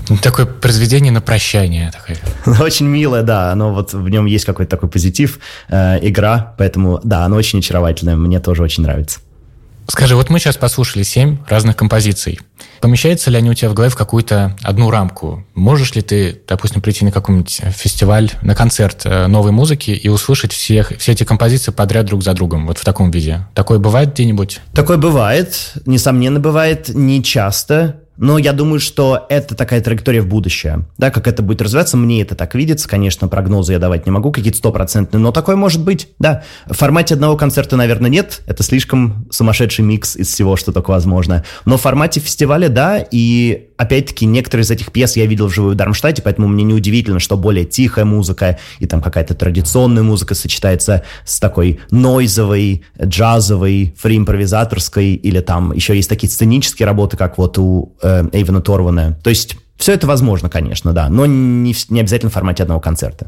Такое произведение на прощание. Очень милое, да. Оно вот в нем есть какой-то такой позитив, игра. Поэтому, да, оно очень очаровательное. Мне тоже очень нравится. Скажи, вот мы сейчас послушали 7 разных композиций. Помещаются ли они у тебя в голове в какую-то одну рамку? Можешь ли ты, допустим, прийти на какой-нибудь фестиваль, на концерт новой музыки и услышать все эти композиции подряд друг за другом, вот в таком виде? Такое бывает где-нибудь? Такое бывает, несомненно, бывает, не часто. Но я думаю, что это такая траектория в будущее. Да, как это будет развиваться, мне это так видится. Конечно, прогнозы я давать не могу, какие-то стопроцентные, но такое может быть, да. В формате одного концерта, наверное, нет. Это слишком сумасшедший микс из всего, что только возможно. Но в формате фестиваля, да, и опять-таки некоторые из этих пьес я видел вживую в Дармштадте, поэтому мне неудивительно, что более тихая музыка и там какая-то традиционная музыка сочетается с такой нойзовой, джазовой, фри-импровизаторской, или там еще есть такие сценические работы, как вот у Эйвена Торвана. То есть все это возможно, конечно, да, но не обязательно в формате одного концерта.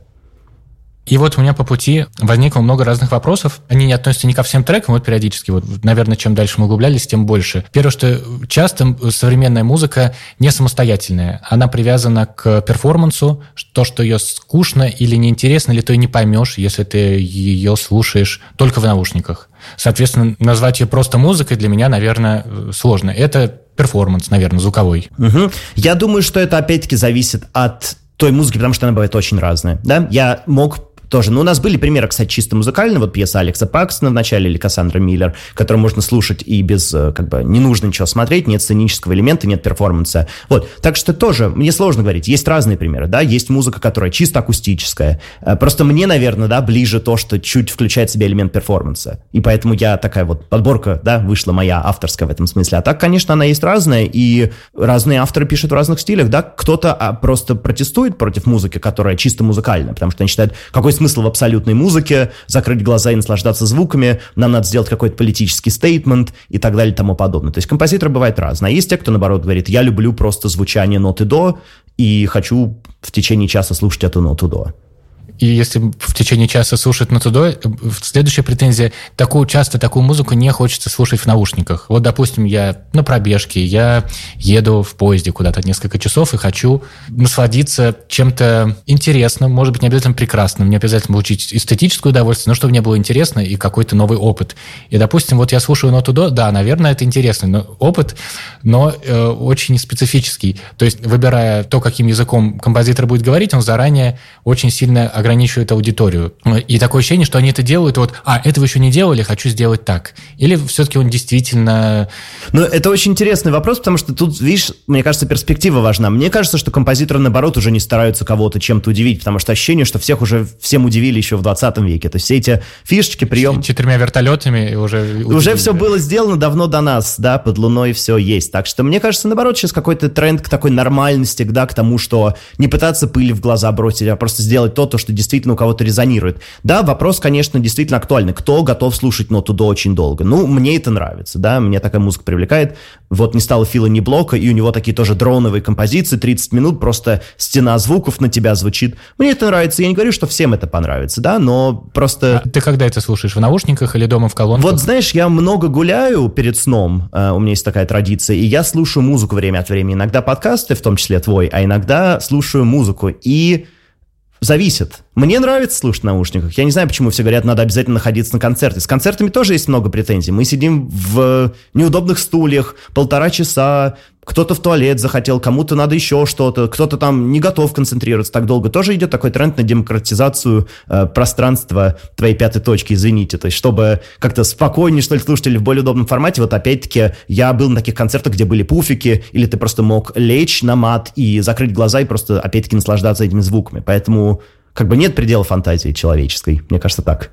И вот у меня по пути возникло много разных вопросов. Они не относятся ни ко всем трекам, вот периодически. Вот, наверное, чем дальше мы углублялись, тем больше. Первое, что часто современная музыка не самостоятельная. Она привязана к перформансу. То, что ее скучно или неинтересно, или то и не поймешь, если ты ее слушаешь только в наушниках. Соответственно, назвать ее просто музыкой для меня, наверное, сложно. Это перформанс, наверное, звуковой. Угу. Я думаю, что это опять-таки зависит от той музыки, потому что она бывает очень разная. Да? Я мог тоже. Ну, у нас были примеры, кстати, чисто музыкальные. Вот пьеса Алекса Пакстона в начале или Кассандра Миллер, которую можно слушать и без, как бы, не нужно ничего смотреть, нет сценического элемента, нет перформанса. Вот. Так что тоже, мне сложно говорить. Есть разные примеры, да. Есть музыка, которая чисто акустическая. Просто мне, наверное, да, ближе то, что чуть включает в себя элемент перформанса. И поэтому я такая вот подборка, да, вышла моя авторская в этом смысле. А так, конечно, она есть разная, и разные авторы пишут в разных стилях, да. Кто-то просто протестует против музыки, которая чисто музыкальная, потому что они считают, какой смысл в абсолютной музыке, закрыть глаза и наслаждаться звуками, нам надо сделать какой-то политический стейтмент и так далее и тому подобное. То есть композиторы бывают разные. А есть те, кто, наоборот, говорит, я люблю просто звучание ноты до и хочу в течение часа слушать эту ноту до. И если в течение часа слушать ноту до, следующая претензия, часто такую музыку не хочется слушать в наушниках. Вот, допустим, я на пробежке, я еду в поезде куда-то несколько часов и хочу насладиться чем-то интересным, может быть, не обязательно прекрасным, не обязательно получить эстетическое удовольствие, но чтобы мне было интересно и какой-то новый опыт. И, допустим, вот я слушаю ноту до, да, наверное, это интересный опыт, но очень специфический. То есть, выбирая то, каким языком композитор будет говорить, он заранее очень сильно ограничивает аудиторию. И такое ощущение, что они это делают, вот, этого еще не делали, хочу сделать так. Или все-таки он действительно... Ну, это очень интересный вопрос, потому что тут, видишь, мне кажется, перспектива важна. Мне кажется, что композиторы, наоборот, уже не стараются кого-то чем-то удивить, потому что ощущение, что всем удивили еще в 20 веке. То есть все эти фишечки, прием... 4 вертолетами уже... Уже все было сделано давно до нас, да, под луной все есть. Так что, мне кажется, наоборот, сейчас какой-то тренд к такой нормальности, да, к тому, что не пытаться пыль в глаза бросить, а просто сделать то, что действительно у кого-то резонирует. Да, вопрос, конечно, действительно актуальный. Кто готов слушать ноту до очень долго? Ну, мне это нравится, да, мне такая музыка привлекает. Вот не стало Фила ни Блока, и у него такие тоже дроновые композиции, 30 минут, просто стена звуков на тебя звучит. Мне это нравится. Я не говорю, что всем это понравится, да, но просто... А ты когда это слушаешь? В наушниках или дома в колонках? Вот, знаешь, я много гуляю перед сном, у меня есть такая традиция, и я слушаю музыку время от времени. Иногда подкасты, в том числе твой, а иногда слушаю музыку, и... Зависит. Мне нравится слушать в наушниках. Я не знаю, почему все говорят, надо обязательно находиться на концерте. С концертами тоже есть много претензий. Мы сидим в неудобных стульях 1,5 часа, кто-то в туалет захотел, кому-то надо еще что-то, кто-то там не готов концентрироваться так долго. Тоже идет такой тренд на демократизацию пространства твоей пятой точки, извините. То есть, чтобы как-то спокойнее, что ли, слушать или в более удобном формате. Вот опять-таки, я был на таких концертах, где были пуфики, или ты просто мог лечь на мат и закрыть глаза и просто, опять-таки, наслаждаться этими звуками. Поэтому, как бы, нет предела фантазии человеческой. Мне кажется, так.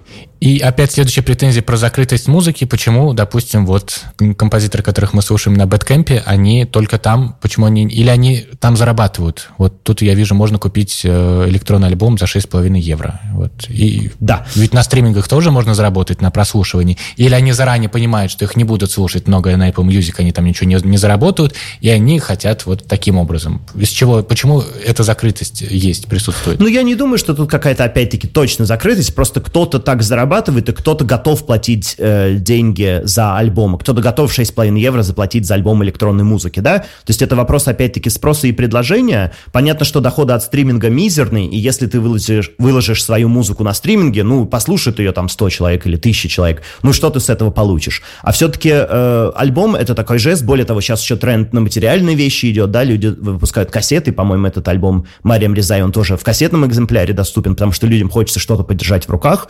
И опять следующая претензия про закрытость музыки. Почему, допустим, вот композиторы, которых мы слушаем на Бэдкэмпе, они только там, почему они... Или они там зарабатывают. Вот тут я вижу, можно купить электронный альбом за 6,5 евро. Вот. И да. Ведь на стримингах тоже можно заработать на прослушивании. Или они заранее понимают, что их не будут слушать много на Apple Music, они там ничего не заработают, и они хотят вот таким образом. Из чего, почему эта закрытость есть, присутствует? Ну, я не думаю, что тут какая-то, опять-таки, точно закрытость, просто кто-то так как зарабатывает, и кто-то готов платить деньги за альбом, кто-то готов 6,5 евро заплатить за альбом электронной музыки, да? То есть это вопрос, опять-таки, спроса и предложения. Понятно, что доходы от стриминга мизерные, и если ты выложишь свою музыку на стриминге, ну, послушает ее там 100 человек или 1000 человек, ну, что ты с этого получишь? А все-таки альбом — это такой жест, более того, сейчас еще тренд на материальные вещи идет, да, люди выпускают кассеты, по-моему, этот альбом Мариам Резай, он тоже в кассетном экземпляре доступен, потому что людям хочется что-то подержать в руках.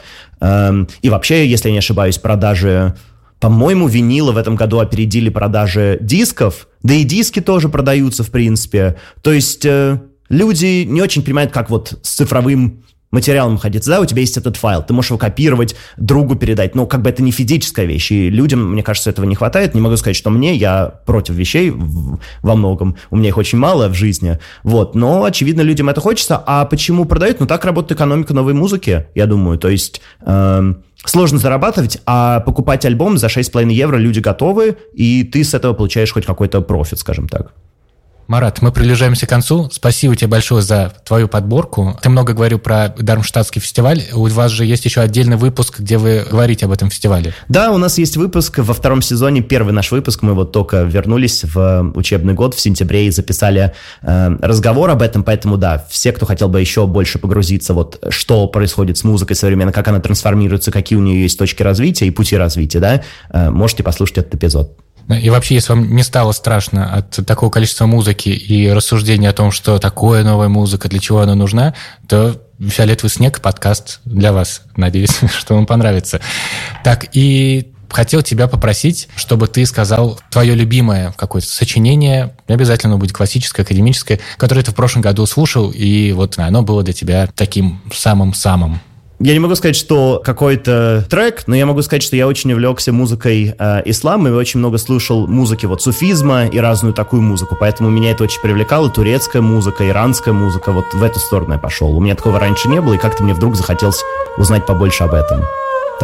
И вообще, если я не ошибаюсь, продажи, по-моему, винила в этом году опередили продажи дисков, да и диски тоже продаются, в принципе. То есть люди не очень понимают, как вот с цифровым материалом ходить. Да, у тебя есть этот файл, ты можешь его копировать, другу передать, но как бы это не физическая вещь, и людям, мне кажется, этого не хватает. Не могу сказать, что мне, я против вещей во многом, у меня их очень мало в жизни, вот, но, очевидно, людям это хочется. А почему продают? Ну, так работает экономика новой музыки, я думаю, то есть сложно зарабатывать, а покупать альбом за 6,5 евро люди готовы, и ты с этого получаешь хоть какой-то профит, скажем так. Марат, мы приближаемся к концу. Спасибо тебе большое за твою подборку. Ты много говорил про Дармштадтский фестиваль. У вас же есть еще отдельный выпуск, где вы говорите об этом фестивале. Да, у нас есть выпуск во 2 сезоне, первый наш выпуск. Мы вот только вернулись в учебный год в сентябре и записали разговор об этом. Поэтому, да, все, кто хотел бы еще больше погрузиться, вот что происходит с музыкой современно, как она трансформируется, какие у нее есть точки развития и пути развития, да, можете послушать этот эпизод. И вообще, если вам не стало страшно от такого количества музыки и рассуждений о том, что такое новая музыка, для чего она нужна, то «Фиолетовый снег» подкаст для вас. Надеюсь, что вам понравится. Так, и хотел тебя попросить, чтобы ты сказал твое любимое какое-то сочинение, не обязательно будет классическое, академическое, которое ты в прошлом году слушал, и вот оно было для тебя таким самым-самым. Я не могу сказать, что какой-то трек, но я могу сказать, что я очень увлекся музыкой ислама и очень много слушал музыки вот суфизма и разную такую музыку, поэтому меня это очень привлекало, турецкая музыка, иранская музыка, вот в эту сторону я пошел. У меня такого раньше не было, и как-то мне вдруг захотелось узнать побольше об этом.